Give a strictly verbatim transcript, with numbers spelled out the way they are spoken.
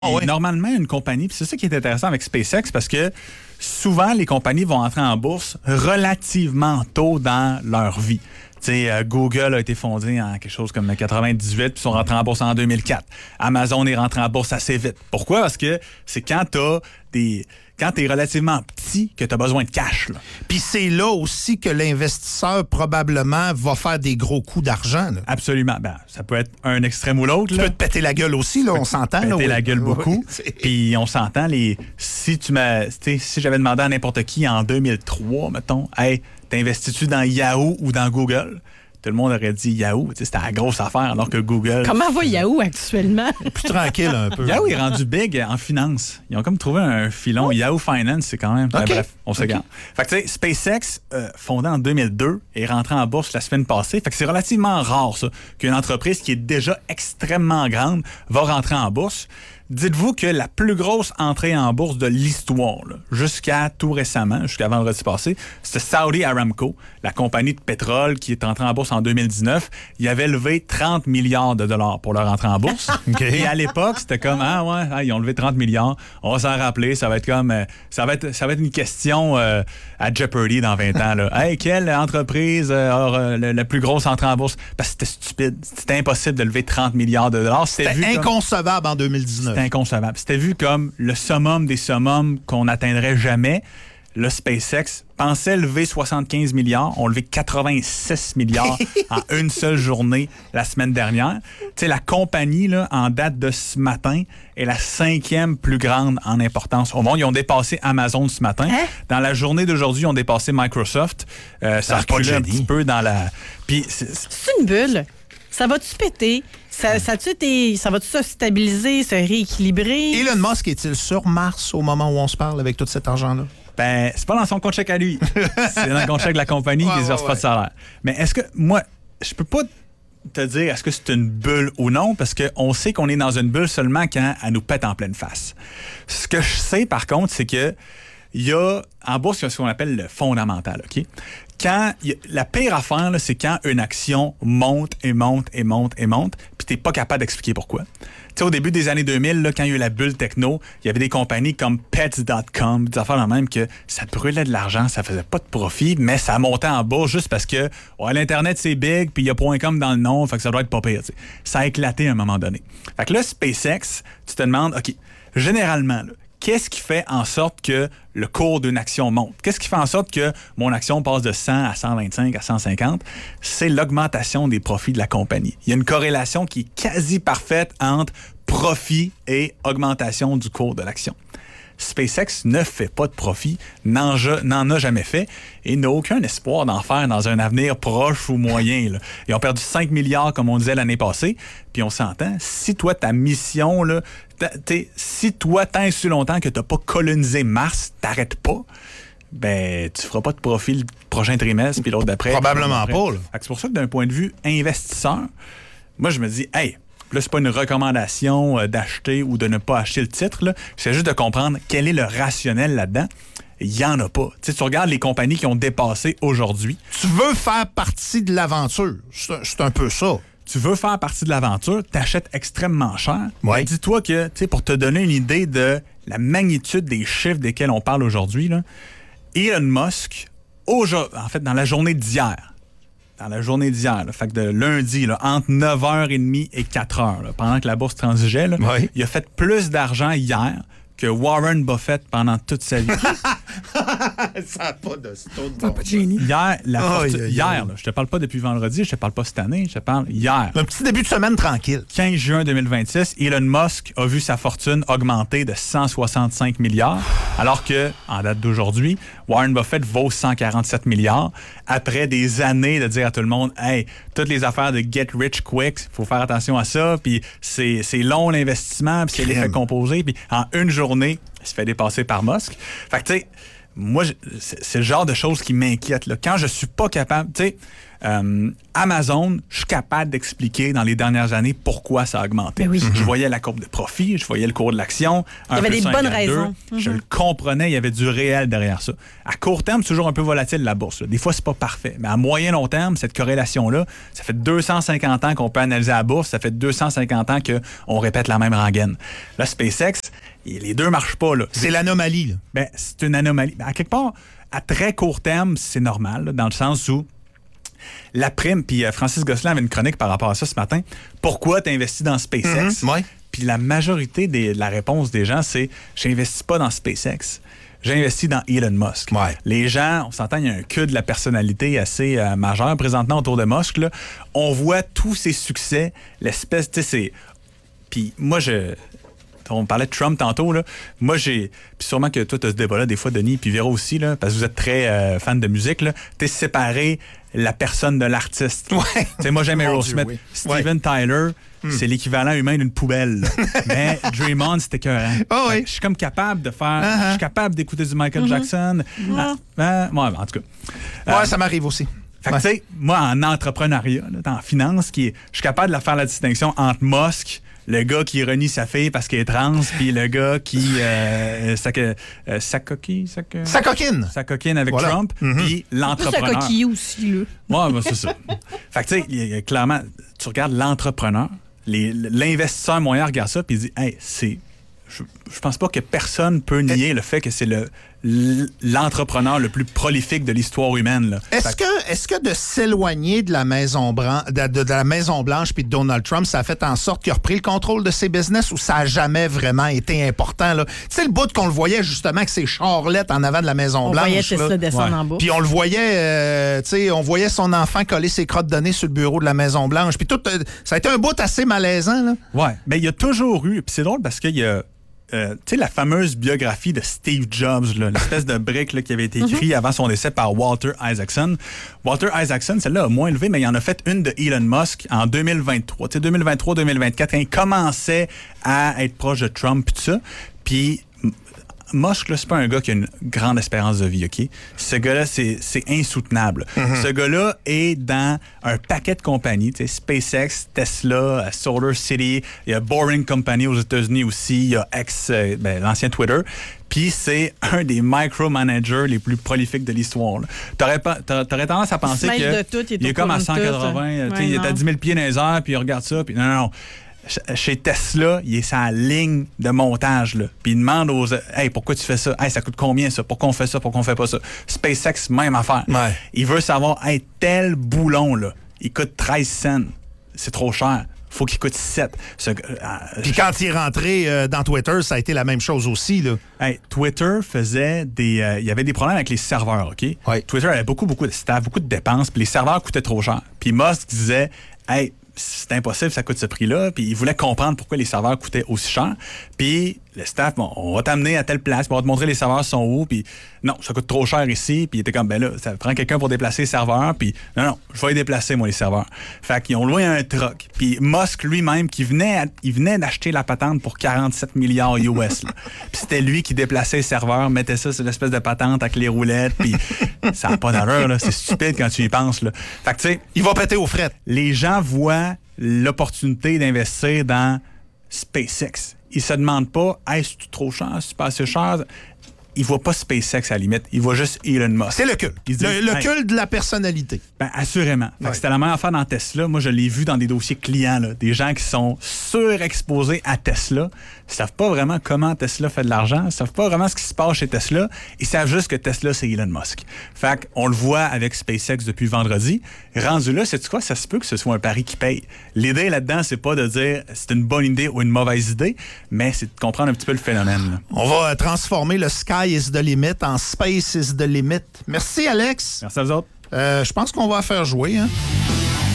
Oh oui. Normalement, une compagnie, puis c'est ça qui est intéressant avec SpaceX, parce que souvent, les compagnies vont entrer en bourse relativement tôt dans leur vie. Tu sais, euh, Google a été fondé en quelque chose comme quatre-vingt-dix-huit, puis ils sont rentrés en bourse en deux mille quatre. Amazon est rentré en bourse assez vite. Pourquoi? Parce que c'est quand t'as des... quand t'es relativement petit que t'as besoin de cash, là. Puis c'est là aussi que l'investisseur probablement va faire des gros coups d'argent. Là. Absolument. Ben, ça peut être un extrême ou l'autre. Tu peux te péter la gueule aussi, là, on s'entend. Péter là, la oui. gueule beaucoup. Oui. Puis on s'entend, les si tu m'as, si j'avais demandé à n'importe qui en deux mille trois, mettons, hey, t'investis-tu dans Yahoo ou dans Google? Tout le monde aurait dit Yahoo. C'était la grosse affaire, alors que Google... Comment va Yahoo actuellement? Plus tranquille un peu. Yahoo est rendu big en finance. Ils ont comme trouvé un filon. Oh. Yahoo Finance, c'est quand même... Okay. Bref, on se okay. garde. Fait que tu sais, SpaceX, euh, fondé en deux mille deux, est rentré en bourse la semaine passée. Fait que c'est relativement rare, ça, qu'une entreprise qui est déjà extrêmement grande va rentrer en bourse. Dites-vous que la plus grosse entrée en bourse de l'histoire, là, jusqu'à tout récemment, jusqu'à vendredi passé, c'était Saudi Aramco, la compagnie de pétrole qui est entrée en bourse en deux mille dix-neuf. Ils avaient levé trente milliards de dollars pour leur entrée en bourse. Okay. Et à l'époque, c'était comme, ah ouais, ah, ils ont levé trente milliards. On va s'en rappeler. Ça va être comme, euh, ça va être, ça va être une question euh, à Jeopardy dans vingt ans. Là. Hey, quelle entreprise euh, a euh, la, la plus grosse entrée en bourse? Parce que c'était stupide. C'était impossible de lever trente milliards de dollars. C'était vu inconcevable comme... en deux mille dix-neuf. C'était inconcevable. C'était vu comme le summum des summums qu'on n'atteindrait jamais. Le SpaceX pensait lever soixante-quinze milliards. On a levé quatre-vingt-six milliards en une seule journée la semaine dernière. Tu sais, la compagnie, là, en date de ce matin, est la cinquième plus grande en importance au monde. Ils ont dépassé Amazon ce matin. Hein? Dans la journée d'aujourd'hui, ils ont dépassé Microsoft. Euh, ça reculait un petit peu dans la... Puis c'est... c'est une bulle. Ça va-tu péter? Ça, ça, été, ça va-tu se stabiliser, se rééquilibrer? Elon Musk est-il sur Mars au moment où on se parle avec tout cet argent-là? Ben, c'est pas dans son compte chèque à lui. C'est dans le compte chèque de la compagnie ouais, qui ne verse ouais, pas de salaire. Mais est-ce que, moi, je peux pas te dire est-ce que c'est une bulle ou non, parce qu'on sait qu'on est dans une bulle seulement quand elle nous pète en pleine face. Ce que je sais, par contre, c'est que il y a, en bourse, il y a ce qu'on appelle le fondamental, OK? Quand, y a, la pire affaire, là, c'est quand une action monte et monte et monte et monte, puis t'es pas capable d'expliquer pourquoi. Tu sais, au début des années deux mille, là, quand il y a eu la bulle techno, il y avait des compagnies comme Pets dot com, des affaires de même que ça brûlait de l'argent, ça faisait pas de profit, mais ça montait en bourse juste parce que ouais, l'Internet, c'est big, puis il y a .com dans le nom, fait que ça doit être pas pire. T'sais. Ça a éclaté à un moment donné. Fait que là, SpaceX, tu te demandes, OK, généralement, là, qu'est-ce qui fait en sorte que le cours d'une action monte? Qu'est-ce qui fait en sorte que mon action passe de cent à cent vingt-cinq à cent cinquante? C'est l'augmentation des profits de la compagnie. Il y a une corrélation qui est quasi parfaite entre profit et augmentation du cours de l'action. SpaceX ne fait pas de profit, n'en, n'en a jamais fait et n'a aucun espoir d'en faire dans un avenir proche ou moyen. Là. Ils ont perdu cinq milliards, comme on disait l'année passée, puis on s'entend, si toi, ta mission, là, si toi, tant et si longtemps que tu n'as pas colonisé Mars, t'arrêtes pas, ben tu feras pas de profit le prochain trimestre, puis l'autre d'après. Probablement pas. Là. C'est pour ça que d'un point de vue investisseur, moi, je me dis, hey, là, c'est pas une recommandation euh, d'acheter ou de ne pas acheter le titre. Là. C'est juste de comprendre quel est le rationnel là-dedans. Il n'y en a pas. Tu sais, tu regardes les compagnies qui ont dépassé aujourd'hui. Tu veux faire partie de l'aventure. C'est un, c'est un peu ça. Tu veux faire partie de l'aventure, tu achètes extrêmement cher. Ouais. Dis-toi que, tu sais, pour te donner une idée de la magnitude des chiffres desquels on parle aujourd'hui, là, Elon Musk, aujourd'hui, en fait, dans la journée d'hier, dans la journée d'hier, là, fait que de lundi, là, entre neuf heures trente et quatre heures, là, pendant que la bourse transigeait, là, oui. il a fait plus d'argent hier que Warren Buffett pendant toute sa vie. Ça n'a pas de stone. Hier, la oh, fortune, yeah, yeah. hier là, je te parle pas depuis vendredi, je te parle pas cette année, je te parle hier. Un petit début de semaine tranquille. quinze juin deux mille vingt-six, Elon Musk a vu sa fortune augmenter de cent soixante-cinq milliards, alors que, en date d'aujourd'hui, Warren Buffett vaut cent quarante-sept milliards. Après des années de dire à tout le monde, hey, toutes les affaires de get rich quick, il faut faire attention à ça, puis c'est, c'est long l'investissement, puis c'est l'effet composé, puis en une journée, il se fait dépasser par Musk. Fait que tu sais, moi, je, c'est, c'est le genre de choses qui m'inquiètent. Là. Quand je suis pas capable, tu sais, euh, Amazon, je suis capable d'expliquer dans les dernières années pourquoi ça a augmenté. Oui. Je voyais la courbe de profit, je voyais le cours de l'action. Il y avait des bonnes raisons. deux, je le comprenais, il y avait du réel derrière ça. À court terme, c'est toujours un peu volatile la bourse. Là. Des fois, c'est pas parfait. Mais à moyen long terme, cette corrélation-là, ça fait deux cent cinquante ans qu'on peut analyser la bourse, ça fait deux cent cinquante ans qu'on répète la même rengaine. Là, SpaceX, les deux marchent pas. Là. C'est l'anomalie. Là. Ben, c'est une anomalie. Ben, à quelque part, à très court terme, c'est normal, là, dans le sens où la prime, puis euh, Francis Gosselin avait une chronique par rapport à ça ce matin. Pourquoi tu investis dans SpaceX? Mm-hmm, ouais. Puis la majorité de la réponse des gens, c'est « j'investis pas dans SpaceX ». J'ai investi dans Elon Musk. Ouais. Les gens, on s'entend, il y a un queue de la personnalité assez euh, majeur présentement autour de Musk. Là. On voit tous ses succès, l'espèce, tu sais, c'est... Puis moi, je... On parlait de Trump tantôt, là. Moi, j'ai... Puis sûrement que toi, tu as ce débat-là, des fois, Denis, puis Véro aussi, là, parce que vous êtes très euh, fan de musique, là. T'es séparé la personne de l'artiste. Ouais. T'sais, moi, j'aime Mon Aerosmith. Dieu, oui. Steven Ouais. Tyler, mm. c'est l'équivalent humain d'une poubelle. Mais Dream On, c'était écœurant. Oh, oui. Je suis comme capable de faire... Uh-huh. Je suis capable d'écouter du Michael mm-hmm. Jackson. Mm-hmm. Ah, ah, ouais, en tout cas. Ouais, Euh, ça m'arrive aussi. Fait que, Ouais. tu sais, moi, en entrepreneuriat, là, en finance, qui est, je suis capable de faire la distinction entre Musk, le gars qui renie sa fille parce qu'elle est trans, puis le gars qui euh, ça euh, s'acoquine, s'aco- Ça coquine. s'acoquine avec Voilà. Trump, Mm-hmm. puis Plus l'entrepreneur. à coquiller aussi, là. Ouais, ben, c'est ça. Fait que, tu sais, il y a- clairement, tu regardes l'entrepreneur, les- l'investisseur moyen regarde ça, puis il dit, hey, c'est. Je, je pense pas que personne peut nier le fait que c'est le l'entrepreneur le plus prolifique de l'histoire humaine. Là. Est-ce Fait que, est-ce que de s'éloigner de la Maison Blanche, de, de- de la Maison Blanche puis de Donald Trump, ça a fait en sorte qu'il a repris le contrôle de ses business ou ça a jamais vraiment été important là? Tu sais le bout qu'on le voyait justement avec ses charlettes en avant de la Maison On Blanche. voyait là. Tesla descendre Ouais. en bas. Puis on le voyait, euh, tu sais, on voyait son enfant coller ses crottes de nez sur le bureau de la Maison Blanche. Puis tout, euh, ça a été un bout assez malaisant là. Ouais, mais il y a toujours eu, puis c'est drôle parce qu'il y a, euh, tu sais, la fameuse biographie de Steve Jobs, là, l'espèce de brique là, qui avait été écrite mm-hmm. avant son décès par Walter Isaacson. Walter Isaacson, celle-là a moins élevé, mais il en a fait une de Elon Musk en deux mille vingt-trois. Tu sais, deux mille vingt-trois deux mille vingt-quatre, quand il commençait à être proche de Trump et tout ça. Puis Musk, là, c'est pas un gars qui a une grande espérance de vie, OK? Ce gars-là, c'est, c'est insoutenable. Mm-hmm. Ce gars-là est dans un paquet de compagnies, tu sais, SpaceX, Tesla, Solar City, il y a Boring Company aux États-Unis aussi, il y a X, euh, ben, l'ancien Twitter. Puis c'est un des micromanagers les plus prolifiques de l'histoire. Là. T'aurais, pas, t'aurais tendance à penser Il se mêle que de tout, il est il est au comme à courant de cent quatre-vingts, tout. tu sais, il est Ouais, à non. dix mille pieds dans les airs, puis il regarde ça, puis non, non, non. Chez Tesla, il est sa ligne de montage, là. Puis il demande aux... Hey, pourquoi tu fais ça? Hey, ça coûte combien, ça? Pourquoi on fait ça? Pourquoi on fait pas ça? SpaceX, même affaire. Ouais. Il veut savoir, hey, tel boulon, là, il coûte treize cents. C'est trop cher. Faut qu'il coûte sept. Ce... Euh, Puis quand il est rentré euh, dans Twitter, ça a été la même chose aussi là. Hey, Twitter faisait des... Euh, il y avait des problèmes avec les serveurs, OK? Ouais. Twitter avait beaucoup, beaucoup de staff, beaucoup de dépenses, puis les serveurs coûtaient trop cher. Puis Musk disait, hey, c'est impossible, ça coûte ce prix-là. Puis il voulait comprendre pourquoi les serveurs coûtaient aussi cher. Puis le staff, bon, on va t'amener à telle place, puis on va te montrer les serveurs sont où. Puis non, ça coûte trop cher ici. Puis il était comme, ben là, ça prend quelqu'un pour déplacer les serveurs. Puis non, non, je vais les déplacer, moi, les serveurs. Fait qu'ils ont loué un truck. Puis Musk lui-même, qui venait, à- il venait d'acheter la patente pour quarante-sept milliards U S. Là. Puis c'était lui qui déplaçait les serveurs, mettait ça sur l'espèce de patente avec les roulettes. Puis ça n'a pas d'allure, là. C'est stupide quand tu y penses, là. Fait que tu sais, Il va péter aux frettes. les gens voient l'opportunité d'investir dans SpaceX. Ils se demandent pas, hey, c'est trop cher, c'est pas assez cher. Ils voient pas SpaceX à la limite, ils voient juste Elon Musk. C'est le culte. Ils disent, Le, le hey, culte de la personnalité. ben, assurément. Fait que Ouais. c'était la même affaire dans Tesla. Moi, je l'ai vu dans des dossiers clients, là, des gens qui sont surexposés à Tesla. Ils savent pas vraiment comment Tesla fait de l'argent. Ils savent pas vraiment ce qui se passe chez Tesla. Ils savent juste que Tesla, c'est Elon Musk. Fait qu'on le voit avec SpaceX depuis vendredi. Rendu là, sais-tu quoi? Ça se peut que ce soit un pari qui paye. L'idée là-dedans, c'est pas de dire c'est une bonne idée ou une mauvaise idée, mais c'est de comprendre un petit peu le phénomène, là. On va euh, transformer le sky is the limit en space is the limit. Merci Alex. Merci à vous autres. Euh, je pense qu'on va faire jouer. Hein?